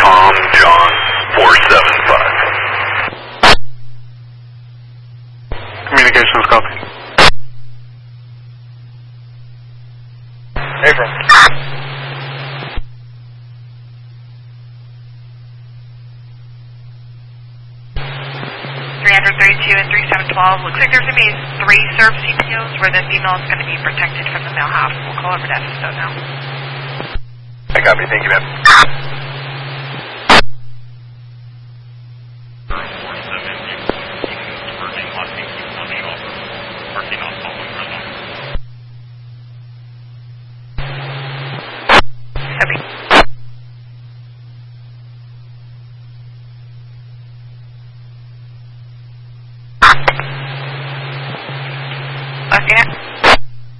Tom John 475. Communications copy. Abram. 332 and 3712. Looks like there's going to be 3 serve CPOs where the female is going to be protected from the male half. We'll call over to SSO now. I copy. Thank you, ma'am. Copy.